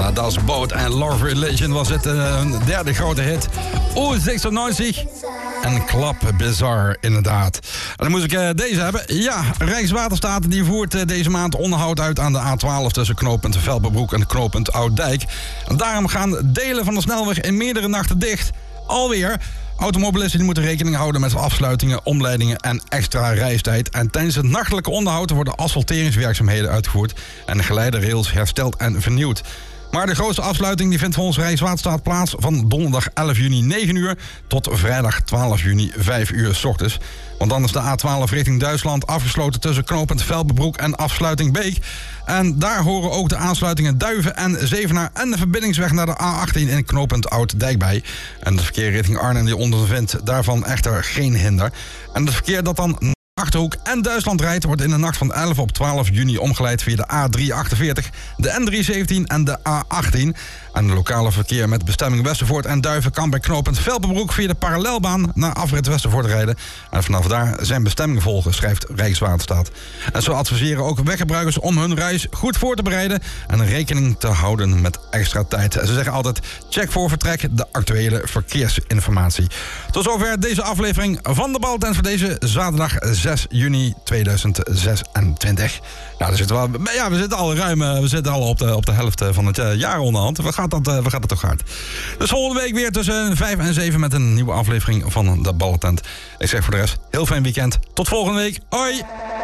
Voilà, dat is Boat en Love Religion was het derde grote hit. O96 en Club Bizarre, inderdaad. En dan moest ik deze hebben. Ja, Rijkswaterstaat die voert deze maand onderhoud uit aan de A12... tussen knooppunt Velperbroek en knooppunt Ouddijk. En daarom gaan delen van de snelweg in meerdere nachten dicht. Alweer. Automobilisten die moeten rekening houden met afsluitingen, omleidingen en extra reistijd. En tijdens het nachtelijke onderhoud worden asfalteringswerkzaamheden uitgevoerd en de geleiderrails hersteld en vernieuwd. Maar de grootste afsluiting die vindt volgens Rijkswaterstaat plaats van donderdag 11 juni 9 uur tot vrijdag 12 juni 5 uur 's ochtends. Want dan is de A12 richting Duitsland afgesloten tussen knooppunt Velperbroek en afsluiting Beek. En daar horen ook de aansluitingen Duiven en Zevenaar en de verbindingsweg naar de A18 in knooppunt Ouddijk bij. En het verkeer richting Arnhem die ondervindt daarvan echter geen hinder. En het verkeer dat dan Achterhoek en Duitsland rijdt, wordt in de nacht van 11 op 12 juni omgeleid via de A348, de N317 en de A18. En de lokale verkeer met bestemming Westervoort en Duiven kan bij knooppunt Velperbroek via de parallelbaan naar afrit Westervoort rijden. En vanaf daar zijn bestemming volgen, schrijft Rijkswaterstaat. En zo adviseren ook weggebruikers om hun reis goed voor te bereiden en rekening te houden met extra tijd. Ze zeggen altijd, check voor vertrek de actuele verkeersinformatie. Tot zover deze aflevering van de Baltent voor deze zaterdag 6 juni 2026. Nou, we zitten al op de helft van het jaar onderhand. We gaat dat toch hard. Dus volgende week weer tussen 5 en 7 met een nieuwe aflevering van de Baltent. Ik zeg voor de rest, heel fijn weekend. Tot volgende week. Hoi!